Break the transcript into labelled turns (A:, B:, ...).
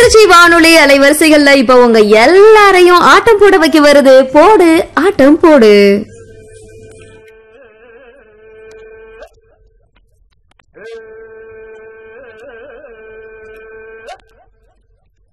A: திருச்சி வானொலி அலைவரிசைகள்ல இப்ப உங்க எல்லாரையும் ஆட்டம் போட வைக்க வருது போடு ஆட்டம் போடு.